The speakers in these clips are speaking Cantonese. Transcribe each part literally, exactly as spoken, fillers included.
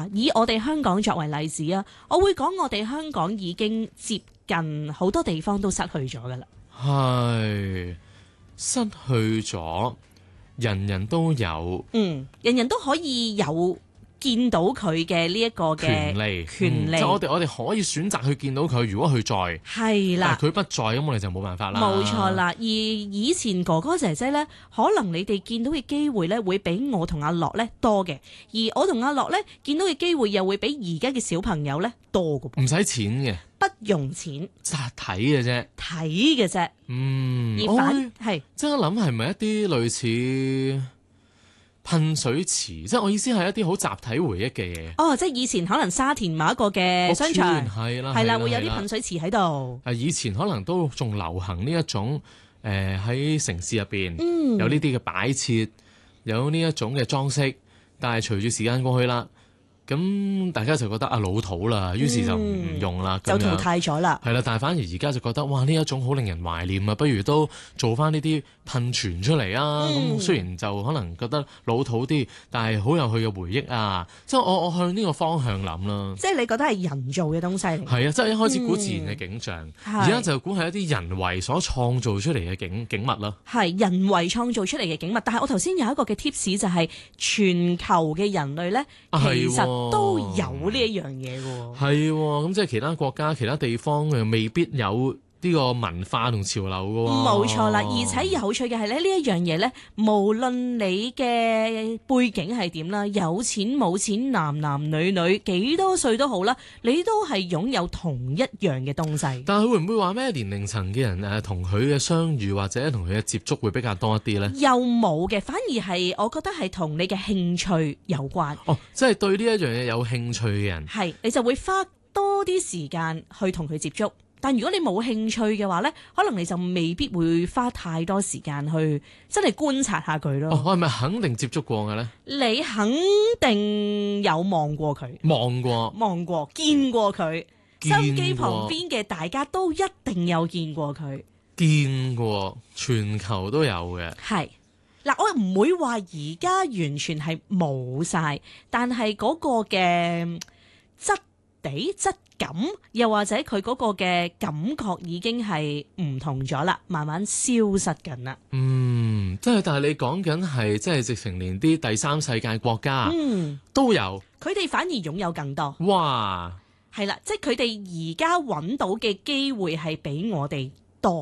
嗱，以我哋香港作為例子啊，我會講我哋香港已經接近好多地方都失去咗噶啦。 係失去咗，人人都有， 嗯，人人都可以有見到佢嘅呢一個嘅權利， 權利， 嗯、即係我哋我哋可以選擇去見到佢。如果佢在， 係啦， 但係佢不在，咁我哋就冇辦法啦。 冇錯啦。而以前哥哥姐姐呢，可能你哋見到嘅機會呢，會比我同阿樂呢多嘅，而我同阿樂呢，見到嘅機會又會比而家嘅小朋友呢多嘅噃。 唔使錢嘅， 不用錢， 睇嘅啫， 睇嘅啫。 嗯， 而反係即係諗係咪一啲類似噴水池？即係我意思係一啲好集體回憶嘅嘢。 哦，即係以前可能沙田某一個嘅商場係啦， 係啦，會有啲噴水池喺度。 啊，以前可能都仲流行呢一種誒喺城市入邊、嗯、有呢啲嘅擺設，有呢一種嘅裝飾，但係隨住時間過去啦。咁大家就覺得啊老土啦，於是就唔用啦、嗯， 就淘汰咗啦。 係啦，但係反而而家就覺得哇，呢一種好令人懷念啊，不如都做翻呢啲噴泉出嚟啊！咁、嗯、雖然就可能覺得老土啲，但係好有佢嘅回憶啊！即係我我向呢個方向諗啦。即係你覺得係人造嘅東西嚟？ 係啊，即係一開始估自然嘅景象，而、嗯、家就估係一啲人為所創造出嚟嘅景景物啦。 係人為創造出嚟嘅景物，但係我頭先有一個嘅 tips 就係全球嘅人類咧，其實都有呢一樣嘢嘅。 係咁，即係其他國家、其他地方誒，未必有呢個文化同潮流嘅。 冇錯啦，而且有趣嘅係咧，呢一樣嘢咧，無論你嘅背景係點啦，有錢冇錢，男男女女，幾多歲都好啦，你都係擁有同一樣嘅東西。 但係佢會唔會話咩年齡層嘅人誒，同佢嘅相遇或者同佢嘅接觸會比較多一啲咧？ 又冇嘅，反而係我覺得係同你嘅興趣有關。 哦，即係對呢一樣嘢有興趣嘅人， 係你就會花多啲時間去同佢接觸。但如果你冇興趣嘅話呢，可能你就未必會花太多時間去真係觀察下佢咯。 哦，我係咪肯定接觸過嘅呢？ 你肯定有望過佢， 望過， 望過，見過佢。收音機旁邊嘅大家都一定有見過佢， 見過，全球都有嘅。 係嗱，我唔會話而家完全係冇晒，但係嗰個嘅質地質感，又或者佢嗰個嘅感覺已經係唔同咗啦，慢慢消失緊啦。 嗯，即係但係你講緊係即係直情連啲第三世界國家嗯都有， 佢哋反而擁有更多。 哇， 係啦，即係佢哋而家揾到嘅機會係比我哋多。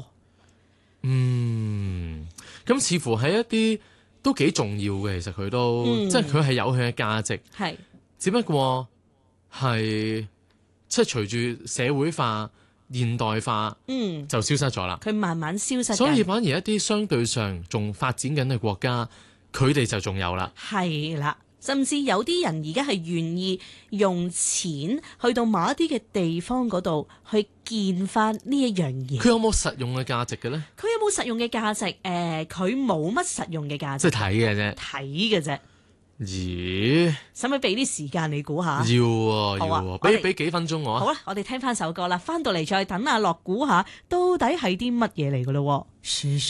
嗯，咁似乎係一啲都幾重要嘅，其實佢都、嗯、即係佢係有佢嘅價值，係只不過係。即係隨住社會化、現代化，嗯，就消失咗啦。佢慢慢消失， 所以反而一啲相對上仲發展緊嘅國家，佢哋就仲有啦。 係啦，甚至有啲人而家係願意用錢去到某一啲嘅地方嗰度去見翻呢一樣嘢。 佢有冇實用嘅價值嘅咧？ 佢有冇實用嘅價值？誒、呃，佢冇乜實用嘅價值。 即係睇嘅啫， 睇嘅啫。 咦？ 使唔使俾啲時間你估下？ 要啊，要啊，俾俾幾分鐘我啊。 好啦，我哋聽翻首歌啦，翻到嚟再等阿樂估下，到底係啲乜嘢嚟噶咯？